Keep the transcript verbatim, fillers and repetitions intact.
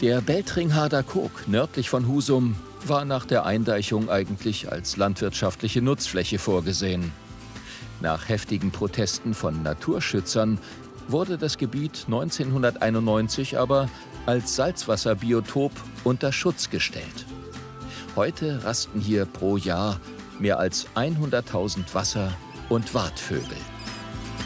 Der Beltringharder Kog nördlich von Husum war nach der Eindeichung eigentlich als landwirtschaftliche Nutzfläche vorgesehen. Nach heftigen Protesten von Naturschützern wurde das Gebiet neunzehnhunderteinundneunzig aber als Salzwasserbiotop unter Schutz gestellt. Heute rasten hier pro Jahr mehr als hunderttausend Wasser- und Wartvögel.